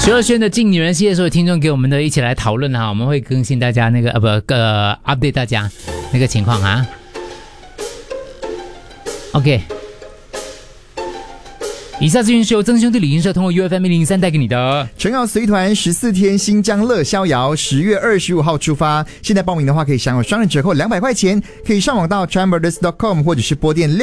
徐若瑄的《敬女人》系列，所有听众给我们的一起来讨论哈，我们会更新大家那个update 大家那个情况啊。OK。以下资讯是由曾兄弟旅行社通过 UFM103 带给你的。 陈瑶随团14天新疆乐逍遥，10月25号出发。现在报名的话可以享有双人折扣200块钱，可以上网到 travellers.com 或者是拨电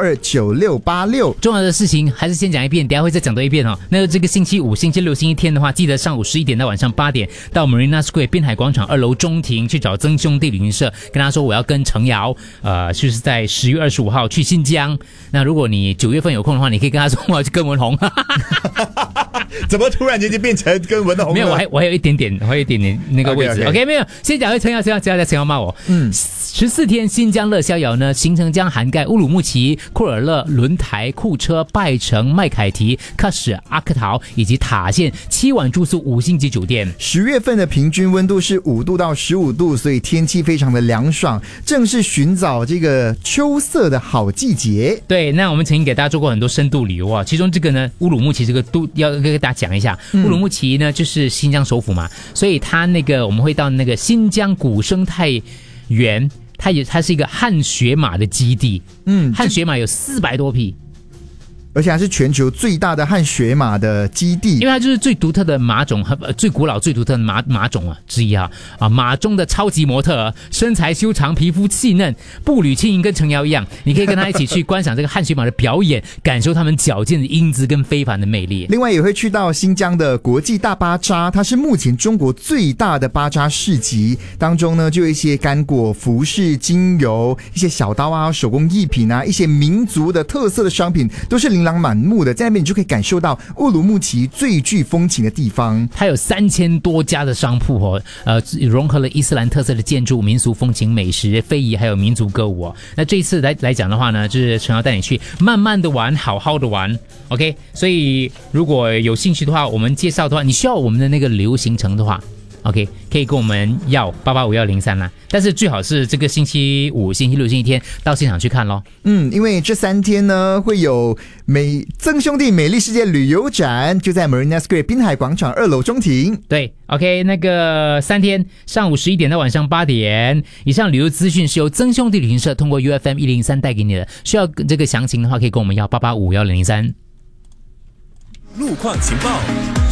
62129686。 重要的事情还是先讲一遍，等一下会再讲多一遍哦。那这个星期五、星期六、星期天的话，记得上午11点到晚上8点到 Marina Square 滨海广场2楼中庭去找曾兄弟旅行社，跟他说我要跟程瑶，就是在10月25号去新疆。那如果你9月份有空的话，你可以跟他说我要去跟文宏。 怎么突然间就变成跟文宏了？ 没有，我还有一点点那个位置。OK， 没有，先讲回程瑶，陈瑶骂我。14天新疆乐逍遥呢，行程将涵盖乌鲁木齐、库尔勒、轮台、库车、拜城、麦凯提、喀什、阿克陶以及塔县，7晚住宿5星级酒店。 10月份的平均温度是5度到15度，所以天气非常的凉爽，正是寻找这个秋色的好季节。 对，那我们曾经给大家做过很多深度旅游啊，其中这个呢，乌鲁木齐这个都要跟大家讲一下。乌鲁木齐呢就是新疆首府嘛，所以它那个我们会到那个新疆古生态园，它是一个汗血马的基地。汗血马有400多匹。 而且还是全球最大的汗血马的基地， 因为它就是最独特的马种，最古老、最独特的马种之一啊！马中的超级模特，身材修长，皮肤细嫩，步履轻盈，跟程瑶一样。你可以跟他一起去观赏这个汗血马的表演，感受他们矫健的英姿跟非凡的魅力。 另外也会去到新疆的国际大巴扎，它是目前中国最大的巴扎市集，当中呢就有一些干果、服饰、精油、一些小刀啊、手工艺品啊，一些民族的特色的商品，都是琳琅满目的，在那边你就可以感受到乌鲁木齐最具风情的地方。 它有3000多家的商铺融合了伊斯兰特色的建筑、民俗风情、美食、非遗还有民族歌舞哦。那这一次来讲的话呢，就是陈瑶带你去慢慢的玩，好好的玩 ，OK。所以如果有兴趣的话，我们介绍的话，你需要我们的那个旅游行程的话。OK， 可以跟我们要8851003啦，但是最好是这个星期五、星期六、星期天到现场去看咯。 因为这3天呢会有曾兄弟美丽世界旅游展，就在 Marina Square 滨海广场2楼中庭。 对 ，OK， 那个3天上午11点到晚上8点，以上旅游资讯是由曾兄弟旅行社通过 UFM103 带给你的，需要这个详情的话可以跟我们要8851003。 路况情报。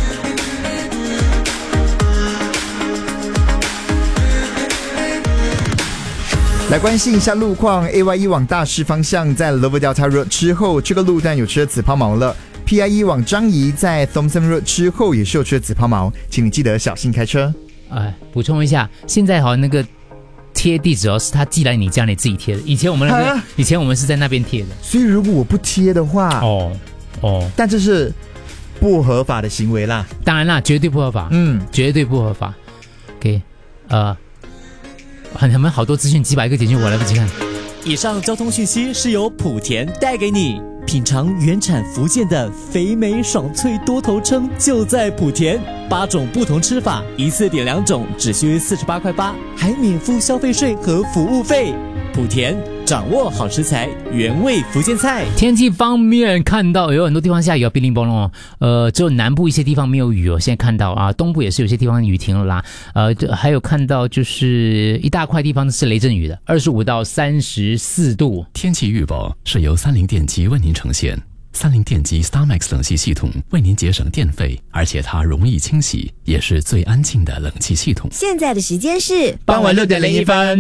来关心一下路况 ，AYE 往大势方向在 Lower Delta Road 之后，这个路段有车子抛锚了。PIE 往张仪在 Thompson Road 之后也是有车子抛锚，请你记得小心开车。 补充一下，现在那个贴地址是他寄来你家你自己贴的，以前我们是在那边贴的， 所以如果我不贴的话，但这是不合法的行为啦。 当然啦，绝对不合法，绝对不合法。OK，他们好多资讯，几百个简讯我来不及看。 以上交通讯息是由莆田带给你，品尝原产福建的肥美爽脆多头称就在莆田，8种不同吃法，一次点2种，只需48.8块，还免付消费税和服务费。莆田掌握好食材，原味福建菜。 天气方面看到有很多地方下雨叮铃乓啷只有南部一些地方没有雨现在看到东部也是有些地方雨停了啦。还有看到就是一大块地方是雷阵雨的，25到34度。 天气预报是由三菱电机为您呈现。三菱电机 StarMax 冷气系统为您节省电费，而且它容易清洗，也是最安静的冷气系统。 现在的时间是傍晚6点01分。